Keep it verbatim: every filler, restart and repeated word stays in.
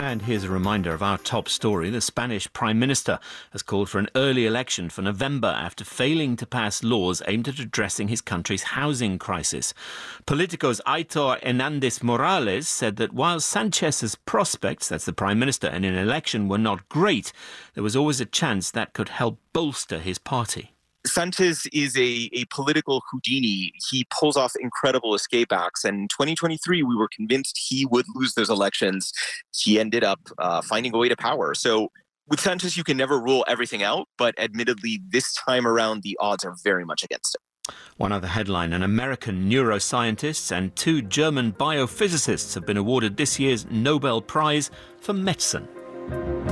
And here's a reminder of our top story. The Spanish Prime Minister has called for an early election for November after failing to pass laws aimed at addressing his country's housing crisis. Politico's Aitor Hernández Morales said that while Sanchez's prospects, that's the Prime Minister, in an election were not great, there was always a chance that could help bolster his party. Sanchez is a, a political Houdini. He pulls off incredible escape acts. And in twenty twenty-three, we were convinced he would lose those elections. He ended up uh, finding a way to power. So with Sanchez, you can never rule everything out. But admittedly, this time around, the odds are very much against it. One other headline, an American neuroscientist and two German biophysicists have been awarded this year's Nobel Prize for Medicine.